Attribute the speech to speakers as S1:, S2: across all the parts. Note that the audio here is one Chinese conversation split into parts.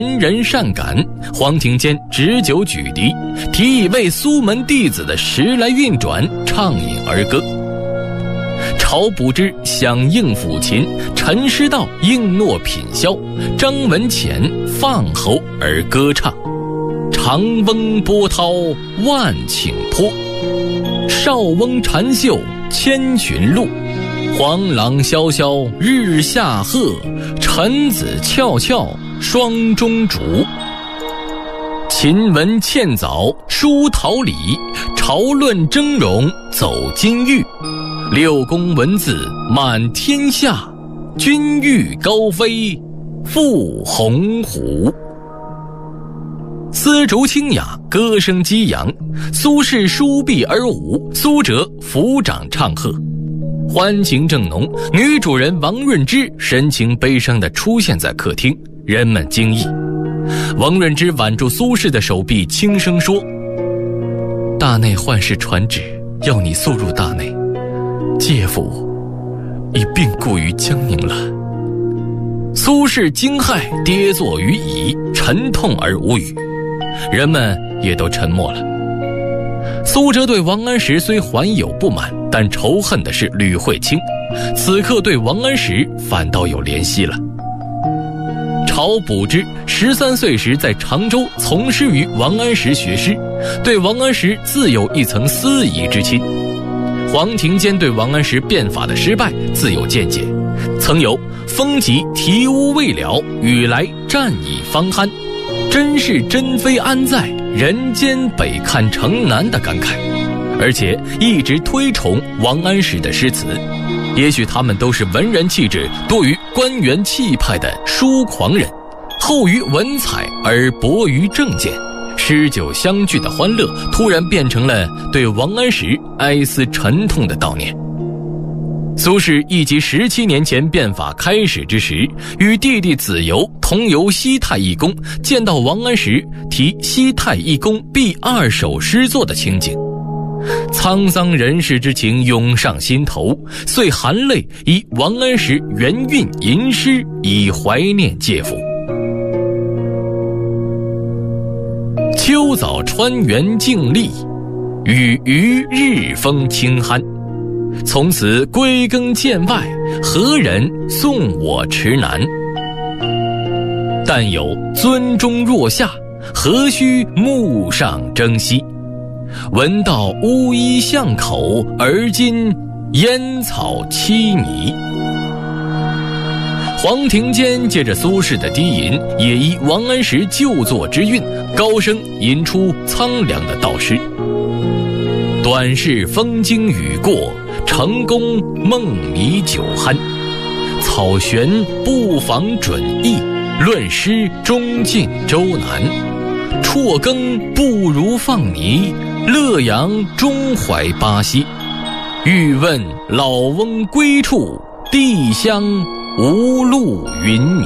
S1: 文人善感，黄庭坚执酒举笛，提议为苏门弟子的时来运转畅饮儿歌。晁补之响应抚琴，陈师道应诺品箫，张文潜放喉而歌唱。长翁波涛万顷波，少翁禅秀千寻路。黄朗萧萧日下鹤，陈子翘翘霜中竹。秦文茜藻书桃李，朝论峥嵘走金玉。六宫文字满天下，君欲高飞赴鸿鹄。丝竹清雅，歌声激扬，苏轼舒臂而舞，苏辙抚掌唱和。欢情正浓，女主人王润之神情悲伤地出现在客厅，人们惊异。王润之挽住苏轼的手臂，轻声说：大内宦使传旨，要你速入大内，介父已病故于江宁了。苏轼惊骇，跌坐于椅，沉痛而无语，人们也都沉默了。苏辙对王安石虽还有不满，但仇恨的是吕惠卿，此刻对王安石反倒有怜惜了。晁补之13岁时在常州从师于王安石学诗，对王安石自有一层私仪之亲。黄庭坚对王安石变法的失败自有见解，曾有风急啼呜未了，雨来战已方酣，真是真非安在，人间北看城南的感慨，而且一直推崇王安石的诗词。也许他们都是文人气质多于官员气派的疏狂人，厚于文采而薄于政见，诗酒相聚的欢乐突然变成了对王安石哀思沉痛的悼念。苏轼忆及17年前变法开始之时，与弟弟子由同游西太义宫，见到王安石题西太义宫第2首诗作的情景，沧桑人世之情涌上心头，遂含泪以王安石原韵吟诗，以怀念介父。秋早川原静丽，雨余日风轻酣。从此归耕涧外，何人送我池南？但有樽中若下，何须目上征西？闻道乌衣巷口，而今烟草凄泥。黄庭坚借着苏轼的低吟，也依王安石旧作之韵，高声吟出苍凉的道诗。短是风经雨过，成功梦迷酒酣。草悬不妨准意，论诗终尽周南。辍耕不如放泥，乐扬终怀巴西。欲问老翁归处，地乡无路云迷。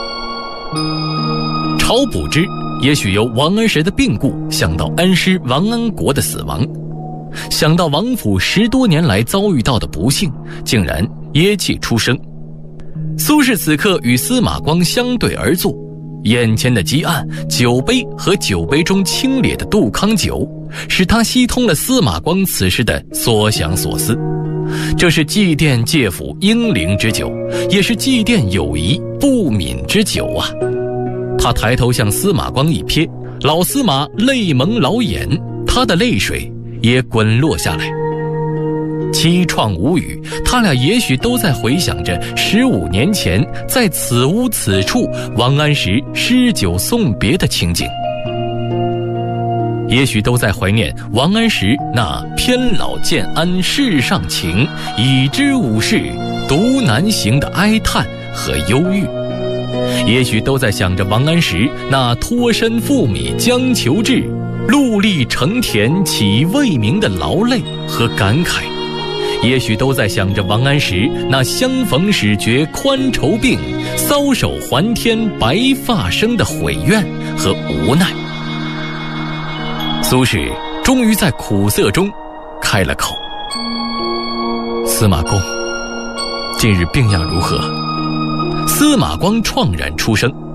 S1: 晁补之也许由王安石的病故想到恩师王安国的死亡，想到王府10多年来遭遇到的不幸，竟然噎泣出声。苏轼此刻与司马光相对而坐，眼前的积案、酒杯和酒杯中清冽的杜康酒，使他悉通了司马光此时的所想所思。这是祭奠介父英灵之酒，也是祭奠友谊不泯之酒啊！他抬头向司马光一瞥，老司马泪蒙老眼，他的泪水也滚落下来。凄怆无语，他俩也许都在回想着15年前在此屋此处王安石诗酒送别的情景，也许都在怀念王安石那偏老渐安世上情，已知五世独难行的哀叹和忧郁，也许都在想着王安石那脱身赴米将求至，戮力成田岂未明的劳累和感慨，也许都在想着王安石那相逢始觉宽愁病，搔首还天白发生的悔怨和无奈。苏轼终于在苦涩中开了口：司马公，近日病样如何？司马光怆然出声：